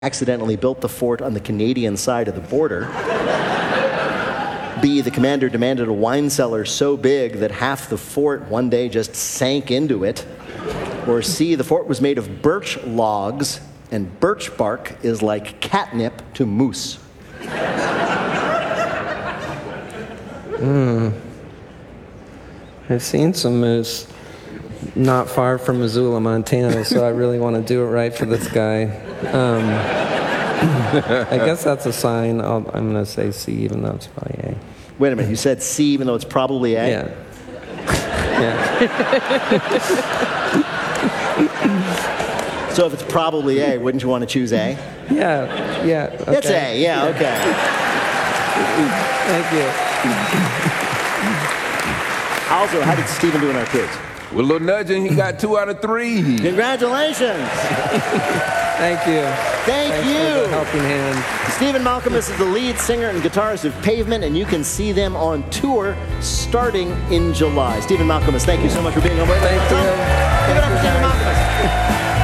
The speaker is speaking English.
accidentally built the fort on the Canadian side of the border. B, the commander demanded a wine cellar so big that half the fort one day just sank into it. Or C, the fort was made of birch logs, and birch bark is like catnip to moose. I've seen some moose not far from Missoula, Montana, so I really want to do it right for this guy. I guess that's a sign. I'm going to say C, even though it's probably A. Wait a minute, you said C even though it's probably A? Yeah. Yeah. So if it's probably A, wouldn't you want to choose A? Yeah. Yeah. Okay. It's A, yeah, okay. Thank you. Also, how did Stephen do in our quiz? With a little nudging, he got 2 out of 3. Congratulations! Thank you. Thanks For the helping hand. Stephen Malcolmus is the lead singer and guitarist of Pavement, and you can see them on tour starting in July. Stephen Malcolmus, thank you so much for being on board. Thank you. Give it up for Stephen Malcolmus.